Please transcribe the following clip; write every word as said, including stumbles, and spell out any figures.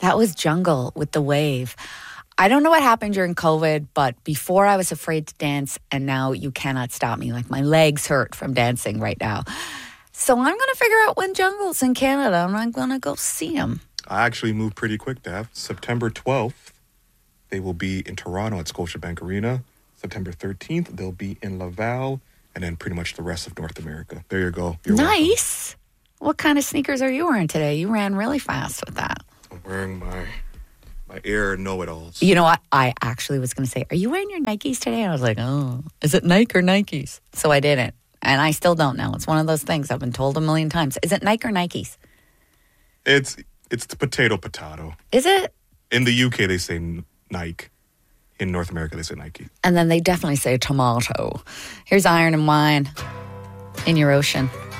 That was Jungle with The Wave. I don't know what happened during COVID, but before I was afraid to dance, and now you cannot stop me. Like, my legs hurt from dancing right now. So I'm going to figure out when Jungle's in Canada, and I'm going to go see him. I actually moved pretty quick, Dav. September twelfth, they will be in Toronto at Scotiabank Arena. September thirteenth, they'll be in Laval, and then pretty much the rest of North America. There you go. You're nice. Welcome. What kind of sneakers are you wearing today? You ran really fast with that. I'm wearing my my Air Know-It-Alls. You know what? I actually was going to say, are you wearing your Nikes today? I was like, oh, is it Nike or Nikes? So I didn't. And I still don't know. It's one of those things I've been told a million times. Is it Nike or Nikes? It's it's the potato potato. Is it? In the U K, they say Nike. In North America, they say Nike. And then they definitely say tomato. Here's Iron and Wine in your ocean.